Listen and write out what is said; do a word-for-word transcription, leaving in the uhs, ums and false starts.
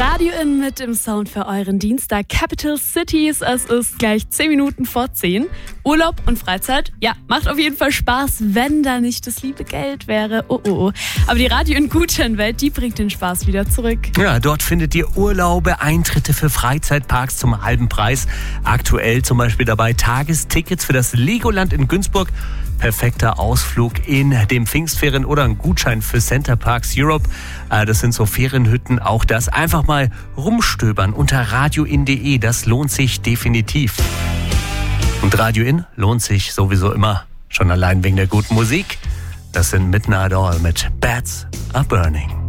Radio In mit dem Sound für euren Dienstag. Capital Cities, es ist gleich zehn Minuten vor zehn. Urlaub und Freizeit, ja, macht auf jeden Fall Spaß, wenn da nicht das liebe Geld wäre. Oh, oh, oh. Aber die Radio In Gutscheinwelt, die bringt den Spaß wieder zurück. Ja, dort findet ihr Urlaube, Eintritte für Freizeitparks zum halben Preis. Aktuell zum Beispiel dabei Tagestickets für das Legoland in Günzburg. Perfekter Ausflug in dem Pfingstferien oder ein Gutschein für Center Parks Europe. Das sind so Ferienhütten. Auch das einfach mal rumstöbern unter radio in punkt de. Das lohnt sich definitiv. Und Radio In lohnt sich sowieso immer. Schon allein wegen der guten Musik. Das sind Midnight Oil mit Bats Are Burning.